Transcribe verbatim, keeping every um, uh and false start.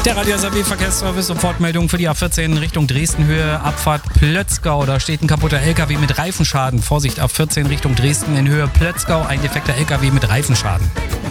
Der Radio S A B Verkehrsservice, Sofortmeldung für die A vierzehn Richtung Dresden-Höhe, Abfahrt Plötzgau. Da steht ein kaputter L K W mit Reifenschaden. Vorsicht, A vierzehn Richtung Dresden in Höhe Plötzgau, ein defekter L K W mit Reifenschaden.